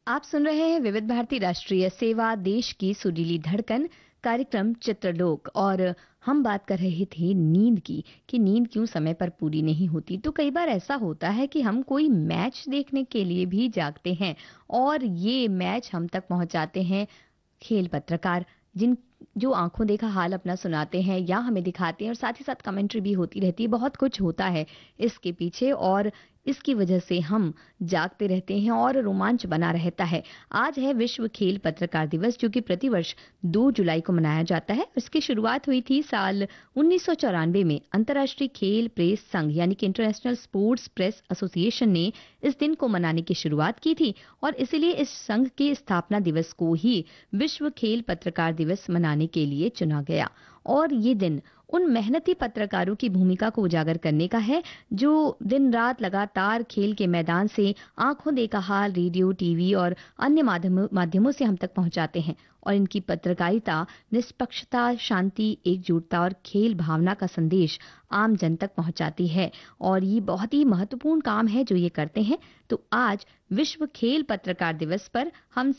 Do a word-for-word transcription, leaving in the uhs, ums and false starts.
आप सुन रहे हैं विविध भारती राष्ट्रीय सेवा, देश की सुरीली धड़कन, कार्यक्रम चित्रलोक। और हम बात कर रहे थे नींद की कि नींद क्यों समय पर पूरी नहीं होती। तो कई बार ऐसा होता है कि हम कोई मैच देखने के लिए भी जागते हैं और ये मैच हम तक पहुंचाते हैं खेल पत्रकार, जिन जो आंखों देखा हाल अपना सुनाते हैं या हमें दिखाते हैं, और साथ ही साथ कमेंट्री भी होती रहती है। बहुत कुछ होता है इसके पीछे और इसकी वजह से हम जागते रहते हैं और रोमांच बना रहता है। आज है विश्व खेल पत्रकार दिवस, जो कि प्रतिवर्ष दो जुलाई को मनाया जाता है। इसकी शुरुआत हुई थी साल उन्नीस सौ चौरानवे में। अंतर्राष्ट्रीय खेल प्रेस संघ यानी कि इंटरनेशनल स्पोर्ट्स प्रेस एसोसिएशन ने इस दिन को मनाने की शुरुआत की थी और इसलिए इस संघ के स्थापना दिवस को ही विश्व खेल पत्रकार दिवस मनाने के लिए चुना गया। और ये दिन उन मेहनती पत्रकारों की भूमिका को उजागर करने का है जो दिन रात लगातार खेल के मैदान से आंखों देखा हाल रेडियो, टीवी और अन्य माध्यमों माध्यमों से हम तक पहुंचाते हैं। और इनकी पत्रकारिता निष्पक्षता, शांति, एकजुटता और खेल भावना का संदेश आम जन तक पहुंचाती है। और ये बहुत ही महत्वपूर्ण काम है जो ये करते हैं। तो आज विश्व खेल पत्रकार दिवस पर हम